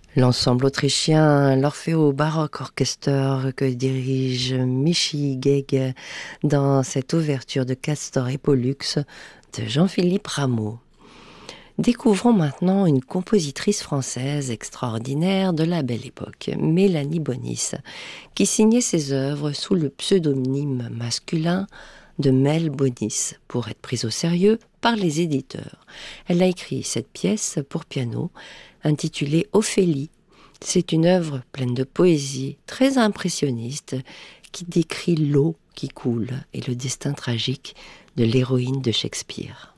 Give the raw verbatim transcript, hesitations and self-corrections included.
L'ensemble autrichien, l'Orfeo Baroque Orchester que dirige Michi Geig dans cette ouverture de Castor et Pollux de Jean-Philippe Rameau. Découvrons maintenant une compositrice française extraordinaire de la Belle Époque, Mélanie Bonis, qui signait ses œuvres sous le pseudonyme masculin de Mel Bonis, pour être prise au sérieux par les éditeurs. Elle a écrit cette pièce pour piano, intitulée Ophélie. C'est une œuvre pleine de poésie, très impressionniste, qui décrit l'eau qui coule et le destin tragique de l'héroïne de Shakespeare.